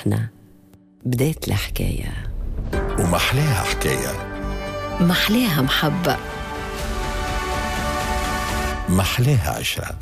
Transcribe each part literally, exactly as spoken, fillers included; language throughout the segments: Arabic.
ونحن بداية الحكاية، ومحلاها حكاية، محلاها محبة، محلاها عشرة.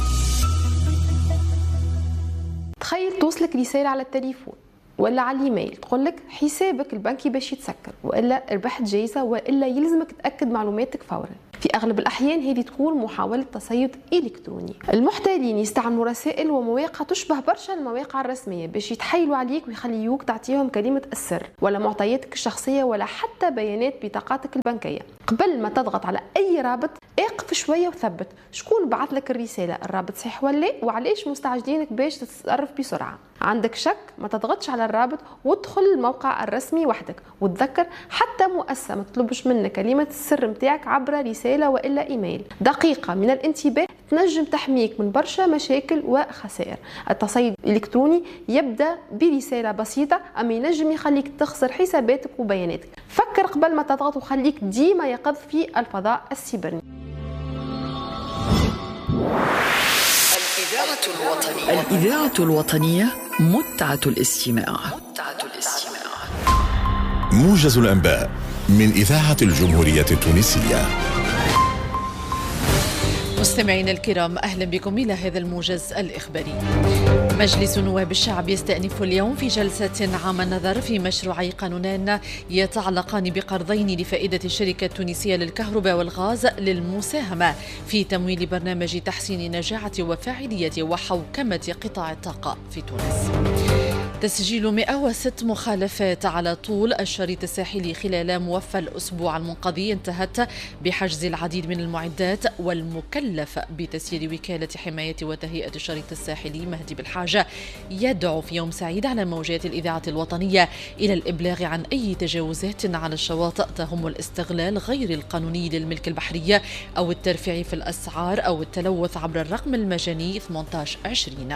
تخيل توصلك رسالة على التليفون ولا على الايميل تقولك حسابك البنكي باش يتسكر، والا ربحت جايزة، والا يلزمك تأكد معلوماتك فورا. في اغلب الاحيان هذه تكون محاولة تصيد الكتروني. المحتالين يستعملوا رسائل ومواقع تشبه برشا المواقع الرسمية باش يتحايلوا عليك ويخليوك تعطيهم كلمة السر ولا معطياتك الشخصية ولا حتى بيانات بطاقاتك البنكية. قبل ما تضغط على اي رابط اقف شوية وثبت شكون بعث لك الرسالة، الرابط صحيح ولا لا، وعليش مستعجلينك باش تتصرف بسرعة. عندك شك ما تضغطش على الرابط وادخل الموقع الرسمي وحدك، وتذكر حتى مؤسسة ما تطلبش منك كلمة السر متاعك عبر رسالة والا ايميل. دقيقة من الانتباه تنجم تحميك من برشا مشاكل وخسائر. التصيد الالكتروني يبدا برسالة بسيطة اما ينجم يخليك تخسر حساباتك وبياناتك. فكر قبل ما تضغط وخليك ديما يقظ في الفضاء السيبرني. الإذاعة الوطنية الإذاعة الوطنية متعة الاستماع. متعة الاستماع. موجز الأنباء من إذاعة الجمهورية التونسية. مستمعينا الكرام، أهلا بكم إلى هذا الموجز الإخباري. مجلس نواب الشعب يستأنف اليوم في جلسة عام النظر في مشروعي قانونين يتعلقان بقرضين لفائدة الشركة التونسية للكهرباء والغاز للمساهمة في تمويل برنامج تحسين نجاعة وفاعلية وحوكمة قطاع الطاقة في تونس. تسجيل مئة وستة مخالفات على طول الشريط الساحلي خلال موفى الأسبوع المنقضي انتهت بحجز العديد من المعدات، والمكلف بتسيير وكالة حماية وتهيئة الشريط الساحلي مهدي بالحاجة يدعو في يوم سعيد على موجات الإذاعة الوطنية إلى الإبلاغ عن أي تجاوزات على الشواطئ تهم الاستغلال غير القانوني للملك البحرية أو الترفيع في الأسعار أو التلوث عبر الرقم المجاني ثمانية عشر عشرين.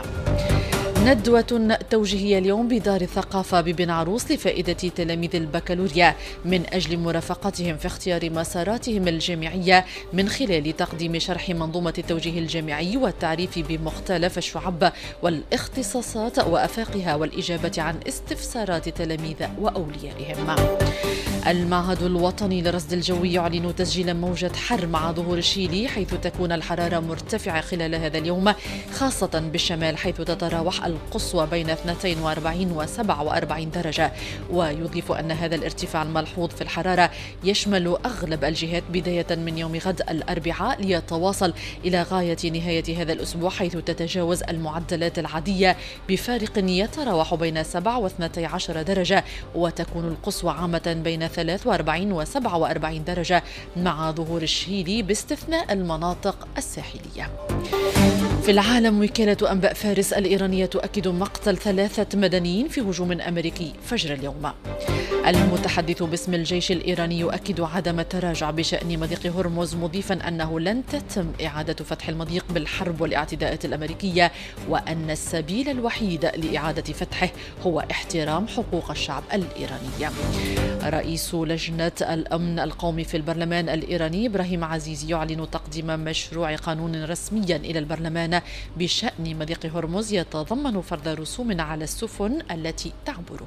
ندوة توجيهية اليوم بدار الثقافة ببن عروس لفائدة تلاميذ البكالوريا من أجل مرافقتهم في اختيار مساراتهم الجامعية من خلال تقديم شرح منظومة التوجيه الجامعي والتعريف بمختلف الشعب والاختصاصات وأفاقها والإجابة عن استفسارات التلاميذ وأوليائهم. المعهد الوطني للرصد الجوي يعلن تسجيل موجة حر مع ظهور الشيلي، حيث تكون الحرارة مرتفعة خلال هذا اليوم خاصة بالشمال، حيث تتراوح القصوى بين اثنتين وأربعين وسبعة وأربعين درجة. ويضيف أن هذا الارتفاع الملحوظ في الحرارة يشمل أغلب الجهات بداية من يوم غد الأربعاء ليتواصل إلى غاية نهاية هذا الأسبوع، حيث تتجاوز المعدلات العادية بفارق يتراوح بين سبعة واثنتي عشر درجة، وتكون القصوى عامة بين ثلاثة وأربعين وسبعة وأربعين درجة مع ظهور الشيلي باستثناء المناطق الساحلية. في العالم، وكالة أنباء فارس الإيرانية تؤكد مقتل ثلاثة مدنيين في هجوم أمريكي فجر اليوم. المتحدث باسم الجيش الإيراني يؤكد عدم التراجع بشأن مضيق هرمز، مضيفا أنه لن تتم إعادة فتح المضيق بالحرب والاعتداءات الأمريكية، وأن السبيل الوحيد لإعادة فتحه هو احترام حقوق الشعب الإيراني. رئيس لجنة الأمن القومي في البرلمان الإيراني إبراهيم عزيزي يعلن تقديم مشروع قانون رسميا إلى البرلمان بشأن مضيق هرمز يتضمن فرض رسوم على السفن التي تعبره.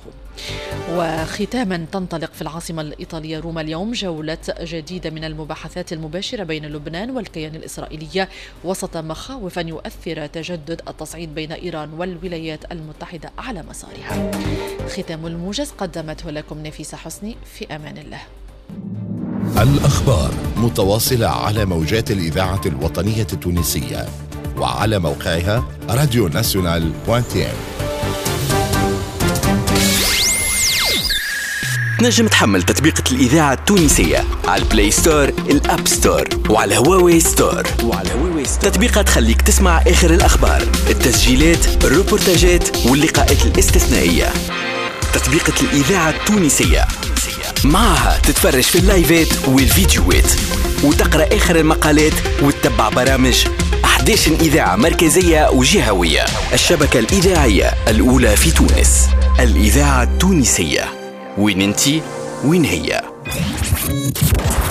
وختاما، تنطلق في العاصمة الإيطالية روما اليوم جولة جديدة من المباحثات المباشرة بين لبنان والكيان الإسرائيلي وسط مخاوف أن يؤثر تجدد التصعيد بين إيران والولايات المتحدة على مسارها. ختام الموجز قدمته لكم نفيسة حسني، في أمان الله. الأخبار متواصلة على موجات الإذاعة الوطنية التونسية وعلى موقعها راديو ناسيونال دوت ام. تنجم تحمل تطبيقة الإذاعة التونسية على البلاي ستور، الأب ستور، وعلى هواوي ستور. وعلى هواوي ستور تطبيقة تخليك تسمع آخر الأخبار، التسجيلات، الروبورتاجات واللقاءات الاستثنائية. تطبيقة الإذاعة التونسية معها تتفرج في اللايفات والفيديوهات وتقرأ آخر المقالات وتتبع برامج أحد عشر إذاعة مركزية وجهوية. الشبكة الإذاعية الأولى في تونس، الإذاعة التونسية. وين انتي وين هي؟